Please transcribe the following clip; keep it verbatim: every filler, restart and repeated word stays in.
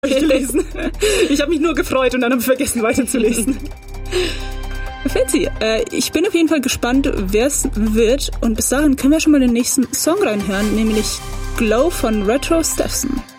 gelesen. Ich habe mich nur gefreut und dann habe ich vergessen weiterzulesen. Fancy. Äh, ich bin auf jeden Fall gespannt, wer es wird. Und bis dahin können wir schon mal den nächsten Song reinhören, nämlich Glow von Retro Steffson.